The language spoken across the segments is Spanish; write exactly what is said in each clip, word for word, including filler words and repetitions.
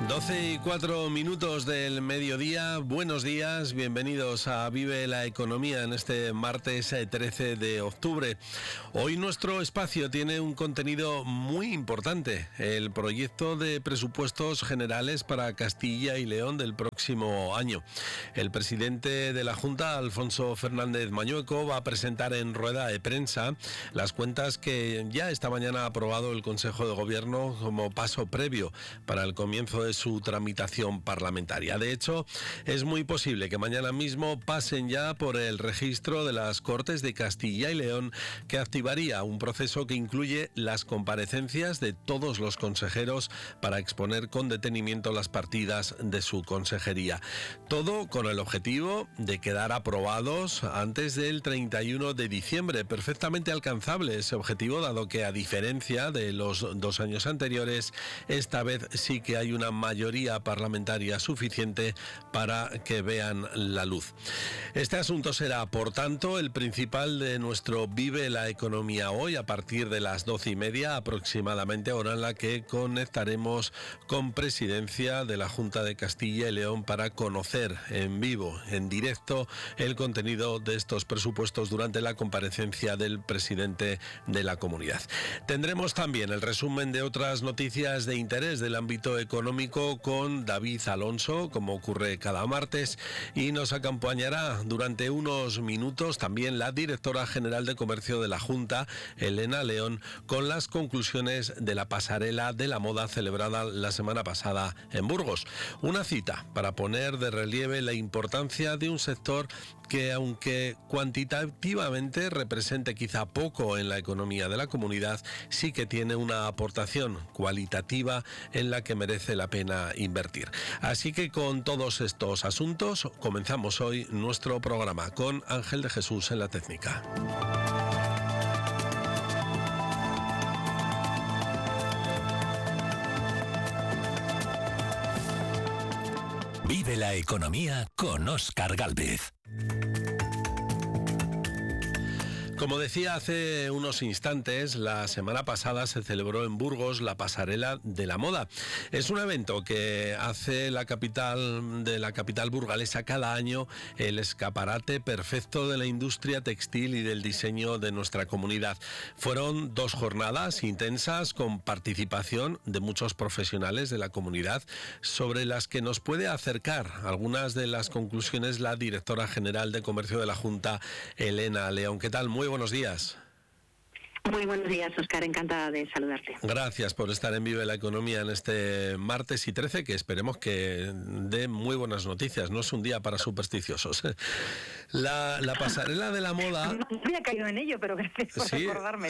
doce y cuatro minutos del mediodía, buenos días, bienvenidos a Vive la Economía en este martes trece de octubre. Hoy nuestro espacio tiene un contenido muy importante, el proyecto de presupuestos generales para Castilla y León del próximo año. El presidente de la Junta, Alfonso Fernández Mañueco, va a presentar en rueda de prensa las cuentas que ya esta mañana ha aprobado el Consejo de Gobierno como paso previo para el comienzo de su tramitación parlamentaria. De hecho, es muy posible que mañana mismo pasen ya por el registro de las Cortes de Castilla y León, que activaría un proceso que incluye las comparecencias de todos los consejeros para exponer con detenimiento las partidas de su consejería. Todo con el objetivo de quedar aprobados antes del treinta y uno de diciembre. Perfectamente alcanzable ese objetivo, dado que, a diferencia de los dos años anteriores, esta vez sí que hay una mayoría parlamentaria suficiente para que vean la luz. Este asunto será, por tanto, el principal de nuestro Vive la Economía hoy, a partir de las doce y media aproximadamente, hora en la que conectaremos con Presidencia de la Junta de Castilla y León para conocer en vivo, en directo, el contenido de estos presupuestos durante la comparecencia del presidente de la comunidad. Tendremos también el resumen de otras noticias de interés del ámbito económico con David Alonso, como ocurre cada martes, y nos acompañará durante unos minutos también la directora general de Comercio de la Junta, Elena León, con las conclusiones de la pasarela de la moda celebrada la semana pasada en Burgos. Una cita para poner de relieve la importancia de un sector que, aunque cuantitativamente represente quizá poco en la economía de la comunidad, sí que tiene una aportación cualitativa en la que merece la pena invertir. Así que con todos estos asuntos comenzamos hoy nuestro programa con Ángel de Jesús en la técnica. Vive la Economía con Óscar Gálvez. Como decía hace unos instantes, la semana pasada se celebró en Burgos la Pasarela de la Moda. Es un evento que hace la capital de la capital burgalesa cada año el escaparate perfecto de la industria textil y del diseño de nuestra comunidad. Fueron dos jornadas intensas con participación de muchos profesionales de la comunidad, sobre las que nos puede acercar algunas de las conclusiones la directora general de Comercio de la Junta, Elena León. ¿Qué tal? Muy buenos días. Muy buenos días, Óscar, encantada de saludarte. Gracias por estar en Vive la Economía en este martes y trece, que esperemos que dé muy buenas noticias. No es un día para supersticiosos. La, la pasarela de la moda... No había caído en ello, pero gracias por ¿Sí? recordarme.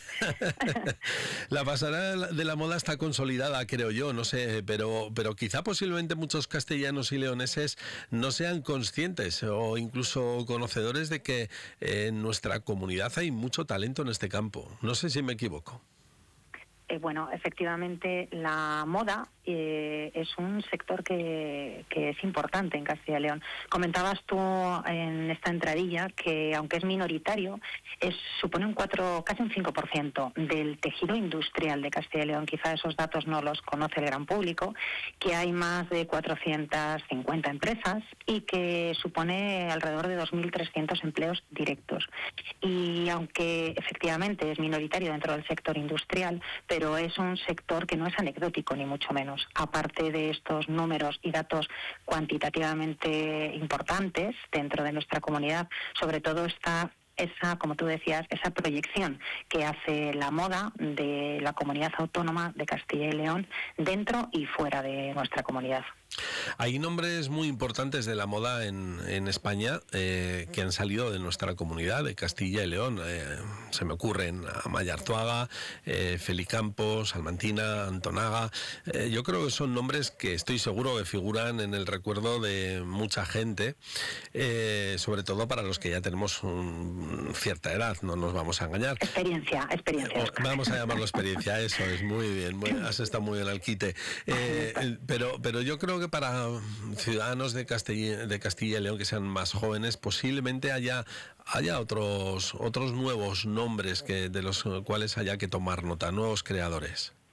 La pasarela de la moda está consolidada, creo yo, no sé, pero, pero quizá posiblemente muchos castellanos y leoneses no sean conscientes o incluso conocedores de que en nuestra comunidad hay mucho talento en este campo. No sé si me equivoco. Eh, bueno, efectivamente, la moda eh, es un sector que, que es importante en Castilla y León. Comentabas tú en esta entradilla que, aunque es minoritario, es, supone un cuatro, casi un cinco por ciento del tejido industrial de Castilla y León. Quizá esos datos no los conoce el gran público, que hay más de cuatrocientas cincuenta empresas y que supone alrededor de dos mil trescientos empleos directos. Y aunque efectivamente es minoritario dentro del sector industrial, pero es un sector que no es anecdótico, ni mucho menos. Aparte de estos números y datos cuantitativamente importantes dentro de nuestra comunidad, sobre todo está esa, como tú decías, esa proyección que hace la moda de la comunidad autónoma de Castilla y León dentro y fuera de nuestra comunidad. Hay nombres muy importantes de la moda en, en España eh, que han salido de nuestra comunidad, de Castilla y León. Eh, se me ocurren Amaya Arzuaga, eh, Feli Campos, Salmantina, Antonaga. Eh, yo creo que son nombres que estoy seguro que figuran en el recuerdo de mucha gente, eh, sobre todo para los que ya tenemos un, cierta edad, no nos vamos a engañar. Experiencia, experiencia. Eh, vamos a llamarlo experiencia, eso es, muy bien, muy, has estado muy bien al quite. Eh, pero, pero yo creo que para ciudadanos de Castilla, de Castilla y León que sean más jóvenes, posiblemente haya haya otros otros nuevos nombres que de los cuales haya que tomar nota, nuevos creadores.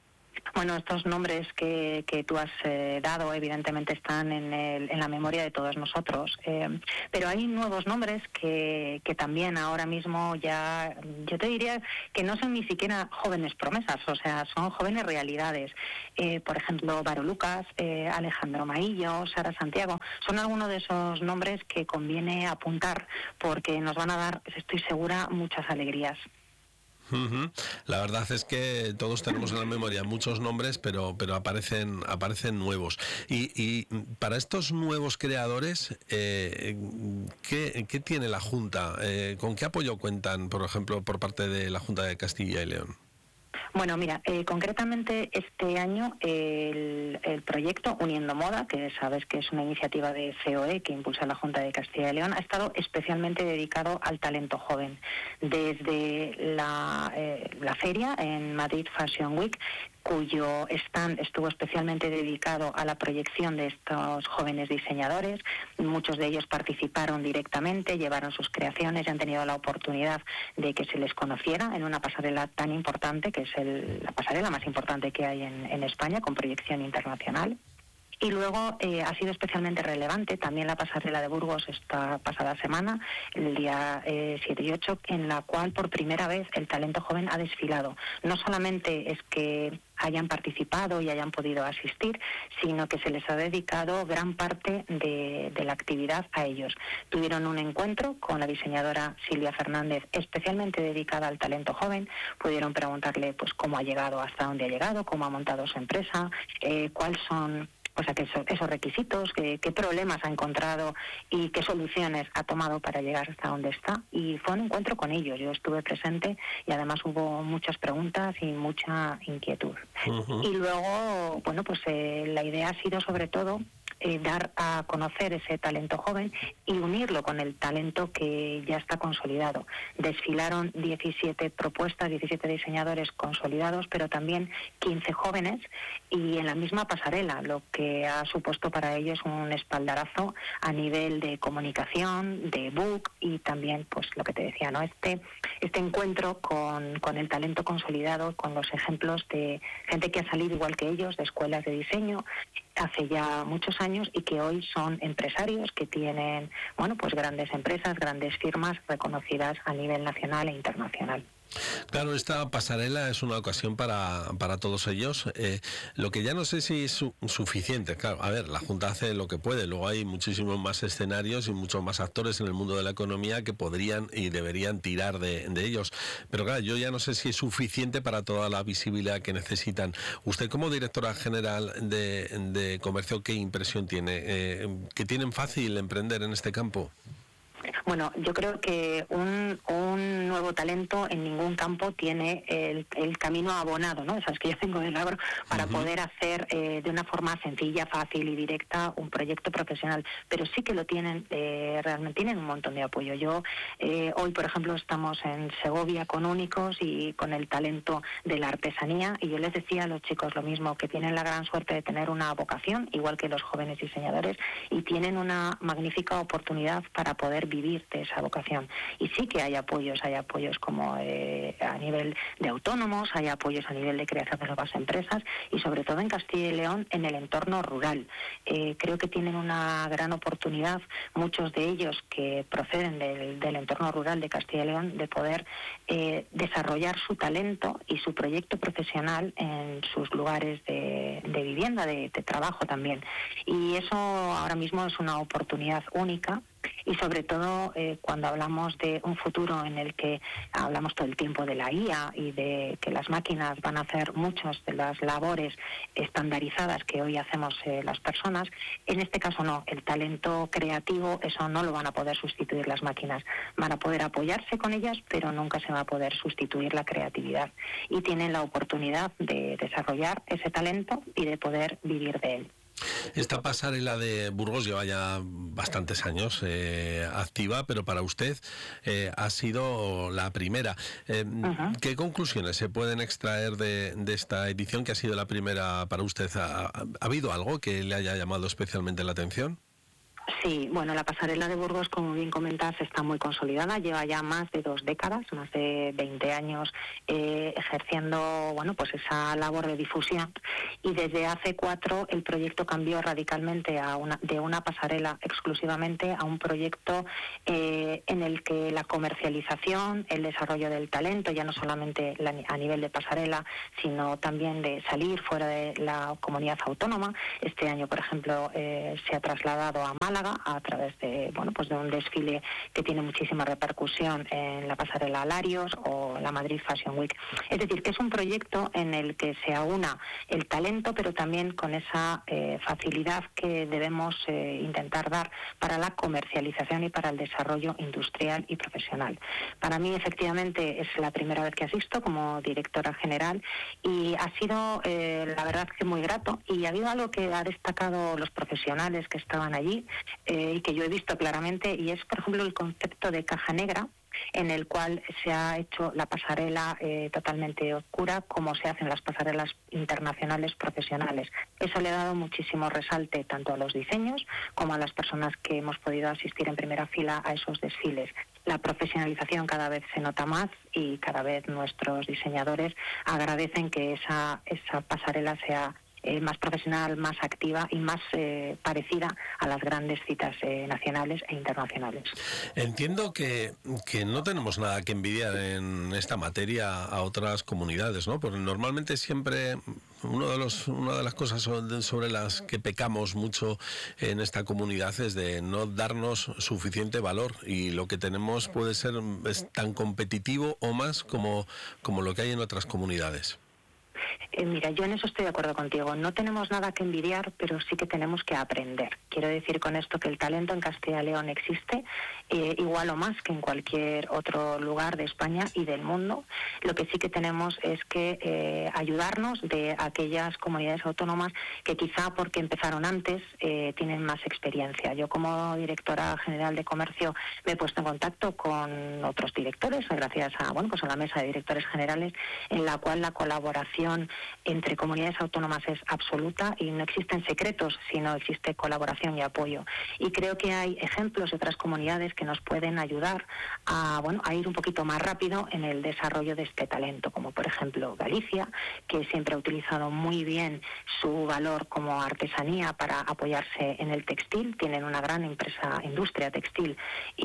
Bueno, estos nombres que, que tú has eh, dado evidentemente están en, el, en la memoria de todos nosotros, eh, pero hay nuevos nombres que, que también ahora mismo ya, yo te diría que no son ni siquiera jóvenes promesas, o sea, son jóvenes realidades. Eh, por ejemplo, Varo Lucas, eh, Alejandro Maillo, Sara Santiago, son algunos de esos nombres que conviene apuntar porque nos van a dar, estoy segura, muchas alegrías. Uh-huh. La verdad es que todos tenemos en la memoria muchos nombres, pero pero aparecen aparecen nuevos. Y, y para estos nuevos creadores, eh, ¿qué, ¿qué tiene la Junta? Eh, ¿Con qué apoyo cuentan, por ejemplo, por parte de la Junta de Castilla y León? Bueno, mira, eh, concretamente este año el, el proyecto Uniendo Moda, que sabes que es una iniciativa de C O E que impulsa la Junta de Castilla y León, ha estado especialmente dedicado al talento joven. Desde la, eh, la feria en Madrid Fashion Week, cuyo stand estuvo especialmente dedicado a la proyección de estos jóvenes diseñadores. Muchos de ellos participaron directamente, llevaron sus creaciones y han tenido la oportunidad de que se les conociera en una pasarela tan importante, que es el, la pasarela más importante que hay en, en España, con proyección internacional. Y luego eh, ha sido especialmente relevante también la pasarela de Burgos esta pasada semana, el día eh, siete y ocho, en la cual por primera vez el talento joven ha desfilado. No solamente es que hayan participado y hayan podido asistir, sino que se les ha dedicado gran parte de, de la actividad a ellos. Tuvieron un encuentro con la diseñadora Silvia Fernández, especialmente dedicada al talento joven. Pudieron preguntarle pues cómo ha llegado, hasta dónde ha llegado, cómo ha montado su empresa, eh, cuáles son o sea, que eso, esos requisitos, qué, qué problemas ha encontrado y qué soluciones ha tomado para llegar hasta donde está. Y fue un encuentro con ellos. Yo estuve presente y además hubo muchas preguntas y mucha inquietud. Uh-huh. Y luego, bueno, pues eh, la idea ha sido sobre todo Eh, dar a conocer ese talento joven y unirlo con el talento que ya está consolidado. Desfilaron diecisiete propuestas, diecisiete diseñadores consolidados, pero también quince jóvenes y en la misma pasarela, lo que ha supuesto para ellos un espaldarazo a nivel de comunicación, de book y también, pues lo que te decía, ¿no? Este, este encuentro con, con el talento consolidado, con los ejemplos de gente que ha salido igual que ellos de escuelas de diseño hace ya muchos años y que hoy son empresarios que tienen, bueno, pues grandes empresas, grandes firmas reconocidas a nivel nacional e internacional. Claro, esta pasarela es una ocasión para, para todos ellos. Eh, lo que ya no sé si es su, suficiente. Claro, a ver, la Junta hace lo que puede. Luego hay muchísimos más escenarios y muchos más actores en el mundo de la economía que podrían y deberían tirar de, de ellos. Pero claro, yo ya no sé si es suficiente para toda la visibilidad que necesitan. Usted, como directora general de, de comercio, ¿qué impresión tiene? Eh, ¿Que tienen fácil emprender en este campo? Bueno, yo creo que un, un nuevo talento en ningún campo tiene el, el camino abonado, ¿no? Sabes que yo vengo del agro para uh-huh. poder hacer eh, de una forma sencilla, fácil y directa un proyecto profesional, pero sí que lo tienen, eh, realmente tienen un montón de apoyo. Yo eh, hoy, por ejemplo, estamos en Segovia con Únicos y con el talento de la artesanía y yo les decía a los chicos lo mismo, que tienen la gran suerte de tener una vocación, igual que los jóvenes diseñadores, y tienen una magnífica oportunidad para poder vivir de esa vocación. Y sí que hay apoyos, hay apoyos como eh, a nivel de autónomos, hay apoyos a nivel de creación de nuevas empresas y sobre todo en Castilla y León en el entorno rural. Eh, creo que tienen una gran oportunidad, muchos de ellos que proceden del, del entorno rural de Castilla y León, de poder eh, desarrollar su talento y su proyecto profesional en sus lugares de, de vivienda, de, de trabajo también. Y eso ahora mismo es una oportunidad única. Y sobre todo eh, cuando hablamos de un futuro en el que hablamos todo el tiempo de la I A y de que las máquinas van a hacer muchas de las labores estandarizadas que hoy hacemos eh, las personas, en este caso no, el talento creativo, eso no lo van a poder sustituir las máquinas, van a poder apoyarse con ellas, pero nunca se va a poder sustituir la creatividad y tienen la oportunidad de desarrollar ese talento y de poder vivir de él. Esta pasarela de Burgos lleva ya bastantes años eh, activa, pero para usted eh, ha sido la primera. Eh, uh-huh. ¿Qué conclusiones se pueden extraer de, de esta edición que ha sido la primera para usted? ¿Ha, ha habido algo que le haya llamado especialmente la atención? Sí, bueno, la pasarela de Burgos, como bien comentas, está muy consolidada, lleva ya más de dos décadas, más de veinte años eh, ejerciendo, bueno, pues esa labor de difusión, y desde hace cuatro el proyecto cambió radicalmente a una, de una pasarela exclusivamente a un proyecto eh, en el que la comercialización, el desarrollo del talento, ya no solamente la, a nivel de pasarela, sino también de salir fuera de la comunidad autónoma. Este año, por ejemplo, eh, se ha trasladado a Málaga a través de, bueno, pues de un desfile que tiene muchísima repercusión en la pasarela Larios o la Madrid Fashion Week. Es decir, que es un proyecto en el que se aúna el talento, pero también con esa eh, facilidad que debemos eh, intentar dar para la comercialización y para el desarrollo industrial y profesional. Para mí, efectivamente, es la primera vez que asisto como directora general y ha sido, eh, la verdad, que muy grato, y ha habido algo que ha destacado los profesionales que estaban allí, Eh, y que yo he visto claramente, y es, por ejemplo, el concepto de caja negra, en el cual se ha hecho la pasarela eh, totalmente oscura, como se hacen las pasarelas internacionales profesionales. Eso le ha dado muchísimo resalte tanto a los diseños como a las personas que hemos podido asistir en primera fila a esos desfiles. La profesionalización cada vez se nota más y cada vez nuestros diseñadores agradecen que esa, esa pasarela sea Eh, más profesional, más activa y más eh, parecida a las grandes citas eh, nacionales e internacionales. Entiendo que, que no tenemos nada que envidiar en esta materia a otras comunidades, ¿no? Porque normalmente siempre uno de los, una de las cosas sobre las que pecamos mucho en esta comunidad es de no darnos suficiente valor, y lo que tenemos puede ser es tan competitivo o más como, como lo que hay en otras comunidades. Eh, mira, yo en eso estoy de acuerdo contigo. No tenemos nada que envidiar, pero sí que tenemos que aprender. Quiero decir con esto que el talento en Castilla y León existe, eh, igual o más que en cualquier otro lugar de España y del mundo. Lo que sí que tenemos es que eh, ayudarnos de aquellas comunidades autónomas que quizá porque empezaron antes eh, tienen más experiencia. Yo como directora general de comercio me he puesto en contacto con otros directores, gracias a, bueno, pues a la mesa de directores generales, en la cual la colaboración entre comunidades autónomas es absoluta y no existen secretos, sino existe colaboración y apoyo. Y creo que hay ejemplos de otras comunidades que nos pueden ayudar a, bueno, a ir un poquito más rápido en el desarrollo de este talento, como por ejemplo Galicia, que siempre ha utilizado muy bien su valor como artesanía para apoyarse en el textil. Tienen una gran empresa, industria textil,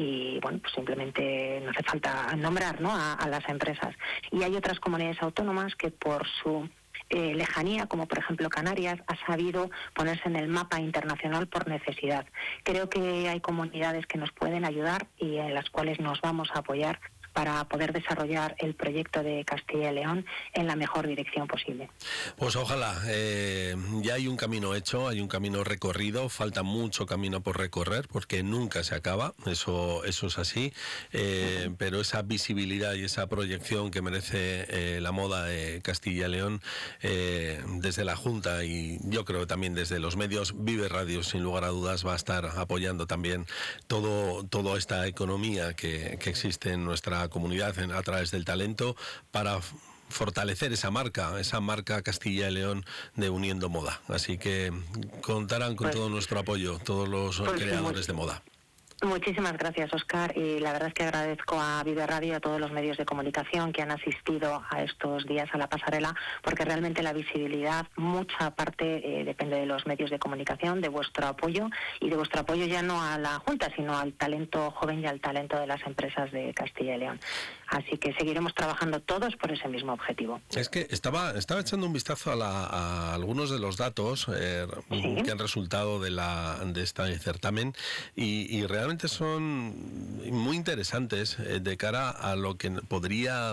y bueno, pues simplemente no hace falta nombrar, ¿no?, a, a las empresas. Y hay otras comunidades autónomas que por su Eh, lejanía, como por ejemplo Canarias, ha sabido ponerse en el mapa internacional por necesidad. Creo que hay comunidades que nos pueden ayudar y en las cuales nos vamos a apoyar para poder desarrollar el proyecto de Castilla y León en la mejor dirección posible. Pues ojalá, eh, ya hay un camino hecho, hay un camino recorrido, falta mucho camino por recorrer porque nunca se acaba, eso, eso es así, eh, uh-huh. pero esa visibilidad y esa proyección que merece eh, la moda de Castilla y León eh, desde la Junta y yo creo también desde los medios, Vive Radio sin lugar a dudas va a estar apoyando también todo, toda esta economía que, que existe en nuestra comunidad en, a través del talento para fortalecer esa marca, esa marca Castilla y León de Uniendo Moda. Así que contarán con pues, todo nuestro apoyo, todos los pues, creadores de moda. Muchísimas gracias, Óscar, y la verdad es que agradezco a Vive Radio y a todos los medios de comunicación que han asistido a estos días a la pasarela, porque realmente la visibilidad, mucha parte eh, depende de los medios de comunicación, de vuestro apoyo y de vuestro apoyo ya no a la Junta, sino al talento joven y al talento de las empresas de Castilla y León. Así que seguiremos trabajando todos por ese mismo objetivo. Es que estaba estaba echando un vistazo a, la, a algunos de los datos eh, ¿Sí? que han resultado de la de este certamen y, y realmente son muy interesantes eh, de cara a lo que podría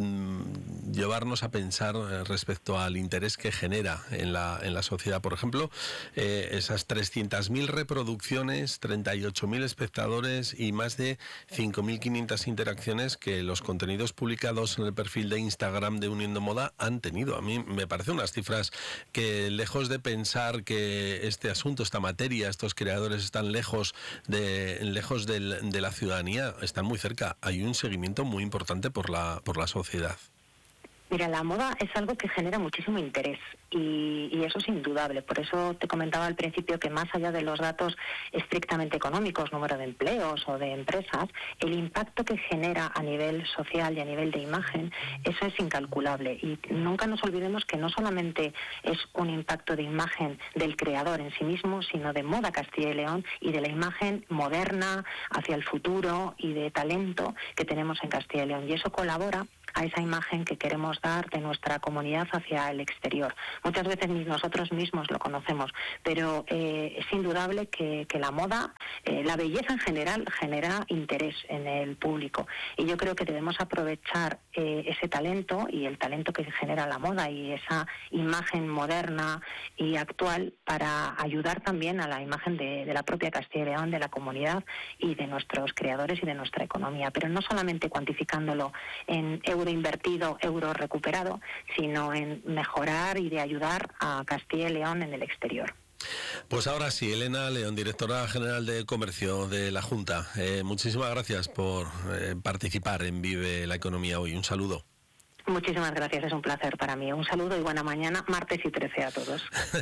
mm, llevarnos a pensar eh, respecto al interés que genera en la en la sociedad. Por ejemplo, eh, esas trescientas mil reproducciones, treinta y ocho mil espectadores y más de cinco mil quinientas interacciones que los contenidos publicados en el perfil de Instagram de Uniendo Moda han tenido. A mí me parecen unas cifras que, lejos de pensar que este asunto, esta materia, estos creadores están lejos de lejos del, de la ciudadanía, están muy cerca. Hay un seguimiento muy importante por la por la sociedad. Mira, la moda es algo que genera muchísimo interés y, y eso es indudable. Por eso te comentaba al principio que más allá de los datos estrictamente económicos, número de empleos o de empresas, el impacto que genera a nivel social y a nivel de imagen, eso es incalculable. Y nunca nos olvidemos que no solamente es un impacto de imagen del creador en sí mismo, sino de moda Castilla y León y de la imagen moderna hacia el futuro y de talento que tenemos en Castilla y León. Y eso colabora a esa imagen que queremos dar de nuestra comunidad hacia el exterior. Muchas veces ni nosotros mismos lo conocemos, pero eh, es indudable que, que la moda, eh, la belleza en general, genera interés en el público. Y yo creo que debemos aprovechar eh, ese talento y el talento que genera la moda y esa imagen moderna y actual para ayudar también a la imagen de, de la propia Castilla y León, de la comunidad y de nuestros creadores y de nuestra economía. Pero no solamente cuantificándolo en euros, euro invertido, euro recuperado, sino en mejorar y de ayudar a Castilla y León en el exterior. Pues ahora sí, Elena León, directora general de Comercio de la Junta. Eh, muchísimas gracias por eh, participar en Vive la Economía hoy. Un saludo. Muchísimas gracias, es un placer para mí. Un saludo y buena mañana, martes y trece a todos.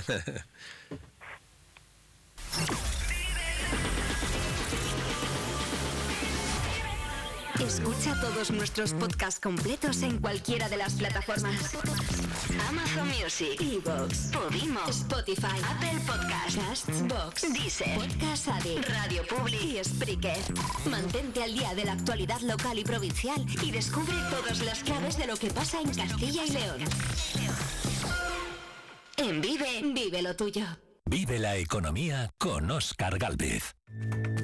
Escucha todos nuestros podcasts completos en cualquiera de las plataformas: Amazon Music, iVoox, Podimo, Spotify, Apple Podcasts, Castbox, Deezer, Podcast Addict, Radio Public y Spreaker. Mantente al día de la actualidad local y provincial y descubre todas las claves de lo que pasa en Castilla y León. En Vive, vive lo tuyo. Vive la Economía con Óscar Gálvez.